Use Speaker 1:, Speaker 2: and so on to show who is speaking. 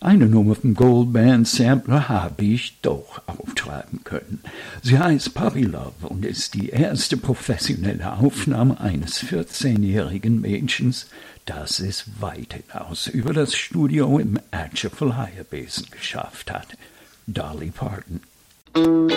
Speaker 1: Eine Nummer vom Gold Band Sampler habe ich doch auftreiben können. Sie heißt Puppy Love und ist die erste professionelle Aufnahme eines 14-jährigen Mädchens, das es weit hinaus über das Studio im Atchafalaya Basin geschafft hat. Dolly Parton.